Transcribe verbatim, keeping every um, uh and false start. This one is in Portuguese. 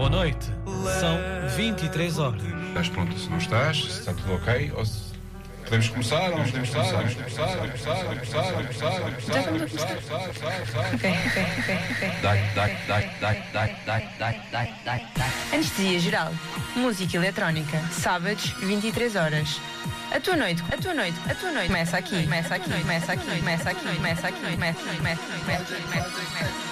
Boa noite. São vinte e três horas. Estás pronto? Se não estás, se está tudo ok, ou se... Podemos começar, ou não podemos começar? Podemos começar, começar, começar, começar, começar. Já estamos a começar. Ok, ok, ok, ok. Dai, dai, dai, dai, dai, dai, dai, dai, dai, dai. Anestesia geral. Música eletrónica. Sábados, vinte e três horas. A tua noite, a tua noite, a tua noite. Começa aqui, começa aqui, começa aqui, começa aqui, começa aqui, começa aqui, começa aqui, começa aqui, começa aqui.